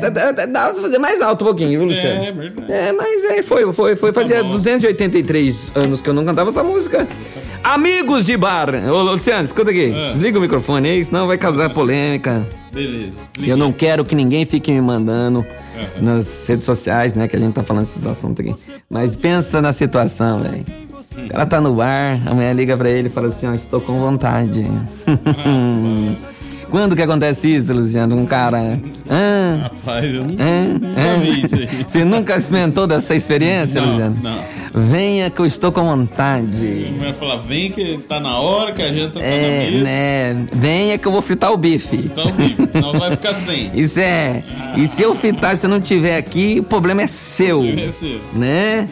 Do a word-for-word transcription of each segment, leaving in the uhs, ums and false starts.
dava pra fazer mais alto um pouquinho, viu, Luciano? É, verdade. É, mas é, foi, foi, foi. Fazia bom. duzentos e oitenta e três anos que eu não cantava essa música. Amigos de bar. Ô, Luciano, escuta aqui. É. Desliga o microfone aí, senão vai causar polêmica. Beleza. Eu não quero que ninguém fique me mandando Uhum. nas redes sociais, né? Que a gente tá falando esses assuntos aqui. Mas pensa na situação, velho. O cara tá no bar, a mulher liga pra ele e fala assim, ó, estou com vontade. Quando que acontece isso, Luciano? Um cara... Ah, Rapaz, eu nunca, ah, nunca ah. vi isso aí. Você nunca experimentou dessa experiência, Não, Luciano? não. Venha que eu estou com vontade. A mulher fala, vem que tá na hora, que a gente tá É, na mesa. né? Venha que eu vou fritar o bife. Então, bicho, senão vai ficar sem. Isso é. E se eu fritar e você não estiver aqui, o problema é seu. É seu. Né?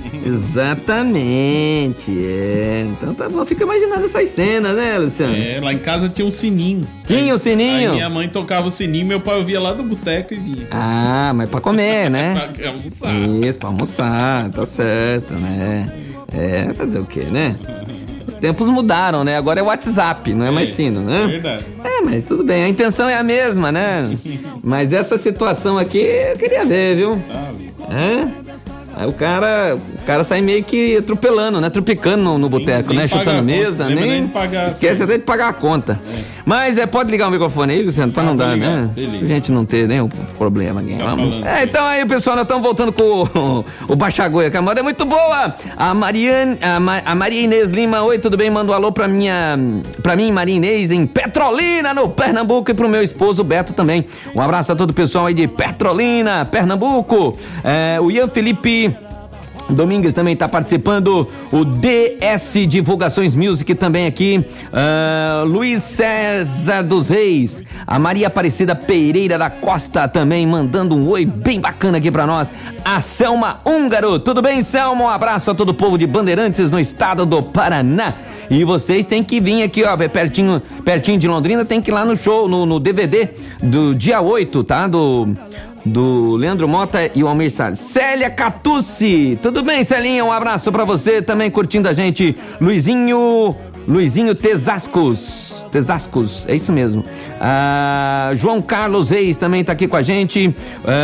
Exatamente. É. Então tá bom. Fica imaginando essas cenas, né, Luciano? É, lá em casa tinha um sininho. Tinha Aí- o sininho? Aí minha mãe tocava o sininho, meu pai ouvia lá do boteco e vinha. Ah, mas pra comer, né? Pra almoçar. Isso, pra almoçar, tá certo, né? É, fazer o quê, né? Os tempos mudaram, né? Agora é WhatsApp, não é mais sino, né? É verdade. É, mas tudo bem, a intenção é a mesma, né? Mas essa situação aqui eu queria ver, viu? Tá ali. É? Aí o cara, o cara sai meio que atropelando, né? Tropicando no, no boteco, Nem né? paga Chutando a mesa, conta, lembra nem... nem de pagar a Esquece cerveja. até de pagar a conta. Mas é, pode ligar o microfone aí, Luciano, pra Ah, não vou dar, ligar. né? Beleza. Pra gente não ter nenhum problema aqui. Tá Vamos. falando. É, então aí, pessoal, nós estamos voltando com o, o Baixagoia, que a moda é muito boa. A Mariane, a, Ma- a Maria Inês Lima, oi, tudo bem? Manda um alô pra minha, pra mim, Maria Inês, em Petrolina, no Pernambuco, e pro meu esposo Beto também. Um abraço a todo o pessoal aí de Petrolina, Pernambuco. É, o Ian Felipe Domingues também está participando, o D S Divulgações Music também aqui, uh, Luiz César dos Reis, a Maria Aparecida Pereira da Costa também mandando um oi bem bacana aqui pra nós, a Selma Húngaro, tudo bem, Selma? Um abraço a todo o povo de Bandeirantes no estado do Paraná. E vocês têm que vir aqui, ó, pertinho, pertinho de Londrina, tem que ir lá no show, no, no D V D do dia oito, tá? Do... do Leandro Mota e o Almir Salles. Célia Catucci, tudo bem, Celinha? Um abraço pra você, também curtindo a gente. Luizinho, Luizinho Tesascos, Tesascos, é isso mesmo. Ah, João Carlos Reis também tá aqui com a gente.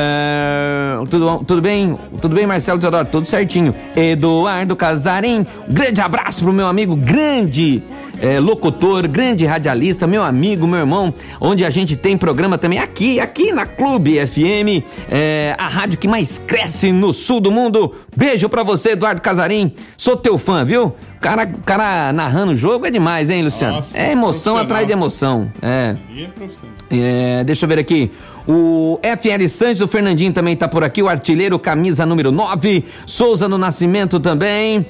Ah, tudo, tudo bem? Tudo bem, Marcelo Teodoro? Tudo certinho. Eduardo Casarim, um grande abraço pro meu amigo, grande É, locutor, grande radialista, meu amigo, meu irmão, onde a gente tem programa também aqui, aqui na Clube F M, é, a rádio que mais cresce no sul do mundo. Beijo pra você, Eduardo Casarim, sou teu fã, viu? O cara, o cara narrando o jogo é demais, hein, Luciano? Nossa, é emoção profissional. atrás de emoção, é. E é profissional. É, deixa eu ver aqui. O F L Santos, o Fernandinho também tá por aqui. O artilheiro, camisa número nove. Souza no Nascimento também.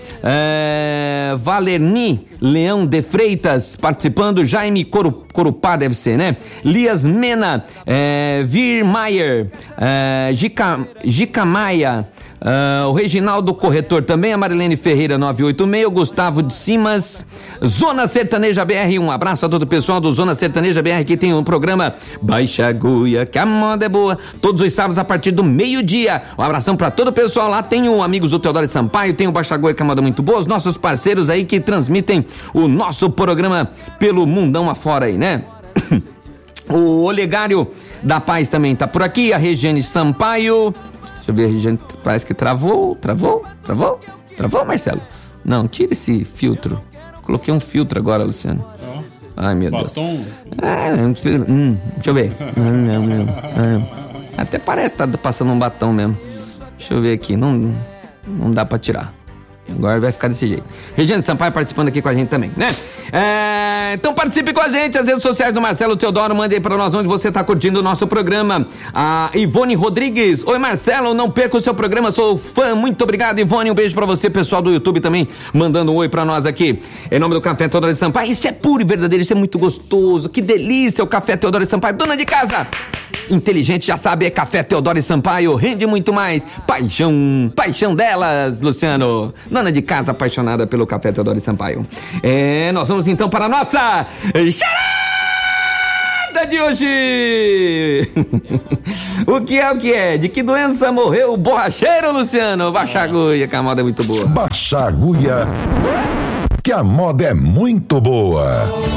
É, Valerni Leão de Freitas participando. Jaime Coru, Corupá, deve ser, né? Lias Mena, é, Vir Maier, é, Gica, Gica Maia. Uh, o Reginaldo Corretor também, a Marilene Ferreira nove oito seis, o Gustavo de Simas, Zona Sertaneja B R, um abraço a todo o pessoal do Zona Sertaneja B R, que tem um programa Baixa Guia, que a moda é boa, todos os sábados a partir do meio-dia. Um abração pra todo o pessoal lá, tem o Amigos do Teodoro Sampaio, tem o Baixa Guia, que a moda é muito boa, os nossos parceiros aí que transmitem o nosso programa pelo mundão afora aí, né? O Olegário da Paz também tá por aqui, a Regiane Sampaio. Deixa eu ver, a Regiane parece que travou, travou, travou, travou, Marcelo? Não, tira esse filtro. Coloquei um filtro agora, Luciano. Ó, Ai, meu batom. Deus. Ah, hum, deixa eu ver. Não, não, não. Ah, até parece que tá passando um batom mesmo. Deixa eu ver aqui, não, não dá pra tirar. Agora vai ficar desse jeito. Regiane Sampaio participando aqui com a gente também, né? É, então participe com a gente, as redes sociais do Marcelo Teodoro, mande aí pra nós onde você tá curtindo o nosso programa. A Ivone Rodrigues, oi Marcelo, não perca o seu programa, sou fã, muito obrigado Ivone, um beijo pra você, pessoal do YouTube também, mandando um oi pra nós aqui. Em nome do Café Teodoro Sampaio, isso é puro e verdadeiro, isso é muito gostoso, que delícia o Café Teodoro Sampaio, dona de casa! Inteligente, já sabe, é Café Teodoro Sampaio, rende muito mais. Paixão, paixão delas, Luciano. Dona de casa apaixonada pelo Café Teodoro Sampaio. É, nós vamos então para a nossa charada de hoje. O que é o que é? De que doença morreu o borracheiro, Luciano? Baixa agulha, que a moda é muito boa. Baixa agulha, que a moda é muito boa.